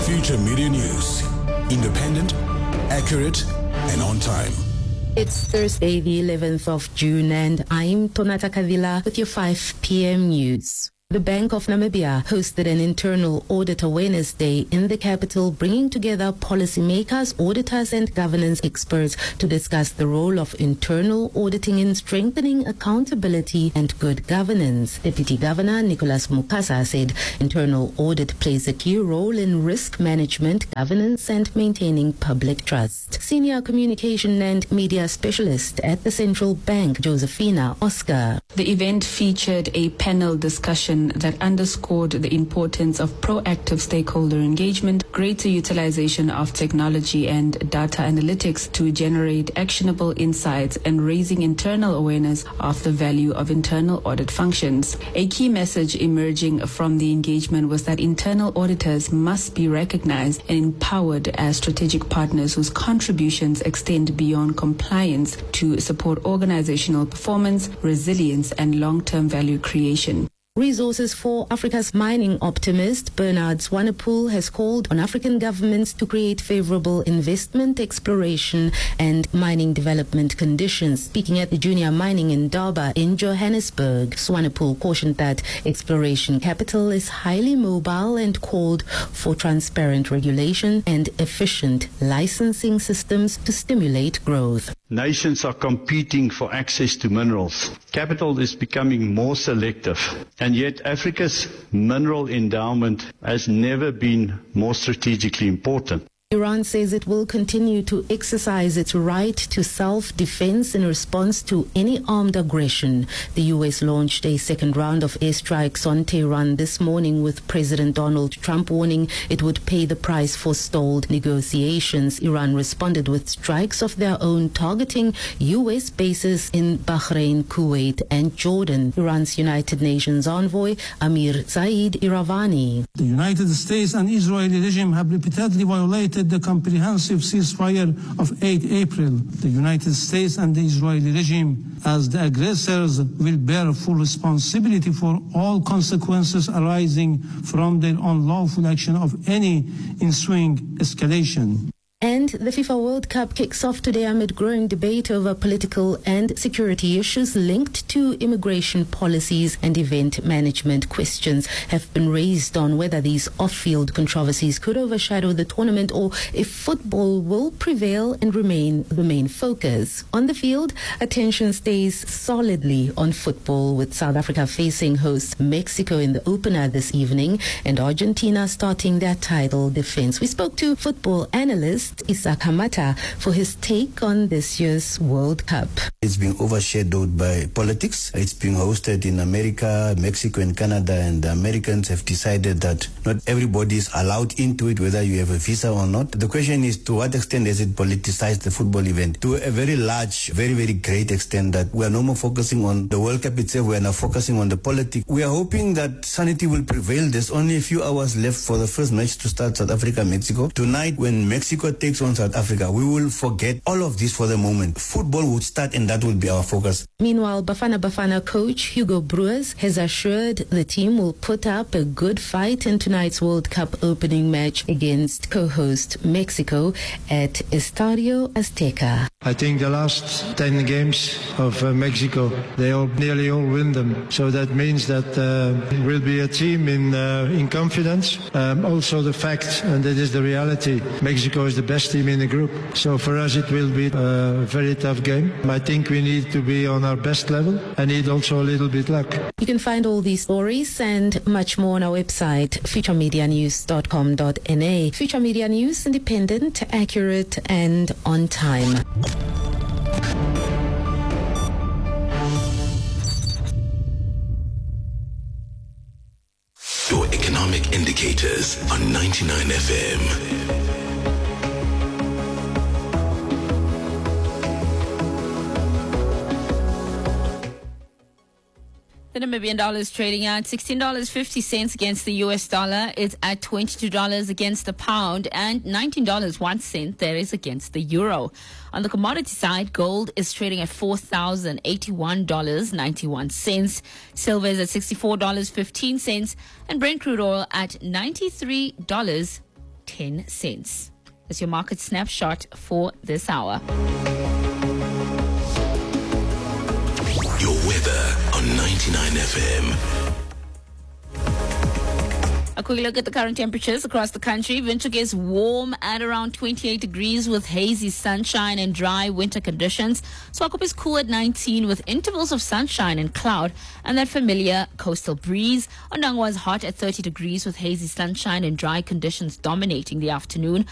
Future Media News. Independent, accurate, and on time. It's Thursday, the 11th of June, and I'm Tonata Kavila with your 5 p.m. news. The Bank of Namibia hosted an internal audit awareness day in the capital, bringing together policymakers, auditors, and governance experts to discuss the role of internal auditing in strengthening accountability and good governance. Deputy Governor Nicholas Mukasa said internal audit plays a key role in risk management, governance, and maintaining public trust. Senior communication and media specialist at the Central Bank, Josephina Oscar. The event featured a panel discussion that underscored the importance of proactive stakeholder engagement, greater utilization of technology and data analytics to generate actionable insights, and raising internal awareness of the value of internal audit functions. A key message emerging from the engagement was that internal auditors must be recognized and empowered as strategic partners whose contributions extend beyond compliance to support organizational performance, resilience, and long-term value creation. Resources for Africa's mining optimist Bernard Swanepoel has called on African governments to create favorable investment, exploration, and mining development conditions. Speaking at the Junior Mining Indaba in Johannesburg, Swanepoel cautioned that exploration capital is highly mobile and called for transparent regulation and efficient licensing systems to stimulate growth. Nations are competing for access to minerals. Capital is becoming more selective, and yet Africa's mineral endowment has never been more strategically important. Iran says it will continue to exercise its right to self-defense in response to any armed aggression. The U.S. launched a second round of airstrikes on Tehran this morning, with President Donald Trump warning it would pay the price for stalled negotiations. Iran responded with strikes of their own targeting U.S. bases in Bahrain, Kuwait, and Jordan. Iran's United Nations envoy Amir Saeed Iravani. The United States and Israeli regime have repeatedly violated the comprehensive ceasefire of 8 April. The United States and the Israeli regime, as the aggressors, will bear full responsibility for all consequences arising from their unlawful action of any ensuing escalation. And the FIFA World Cup kicks off today amid growing debate over political and security issues linked to immigration policies, and event management questions have been raised on whether these off-field controversies could overshadow the tournament or if football will prevail and remain the main focus. On the field, attention stays solidly on football, with South Africa facing host Mexico in the opener this evening and Argentina starting their title defense. We spoke to football analyst Isaac Hamata for his take on this year's World Cup. It's been overshadowed by politics. It's being hosted in America, Mexico, and Canada, and the Americans have decided that not everybody is allowed into it, whether you have a visa or not. The question is, to what extent has it politicized the football event? To a very large, very, very great extent, that we are no more focusing on the World Cup itself. We are now focusing on the politics. We are hoping that sanity will prevail. There's only a few hours left for the first match to start, South Africa-Mexico. Tonight, when Mexico takes on South Africa, we will forget all of this for the moment. Football would start, and that will be our focus. Meanwhile, Bafana coach Hugo Broos has assured the team will put up a good fight in tonight's World Cup opening match against co-host Mexico at Estadio Azteca. I think the last 10 games of Mexico, they nearly all win them. So that means that we'll be a team in confidence. Also the fact, and that is the reality, Mexico is the best team in the group. So for us it will be a very tough game. I think we need to be on our best level and need also a little bit luck. You can find all these stories and much more on our website, futuremedianews.com.na. Future Media News, independent, accurate, and on time. Your economic indicators on 99 FM. The Namibian dollar is trading at $16.50 against the US dollar. It's at $22 against the pound and $19.01 there is against the euro. On the commodity side, gold is trading at $4,081.91. Silver is at $64.15 and Brent crude oil at $93.10. $1.10. That's your market snapshot for this hour. Your weather on 99 FM. A quick look at the current temperatures across the country. Windhoek is warm at around 28 degrees with hazy sunshine and dry winter conditions. Swakop is cool at 19 with intervals of sunshine and cloud and that familiar coastal breeze. Ondangwa is hot at 30 degrees with hazy sunshine and dry conditions dominating the afternoon.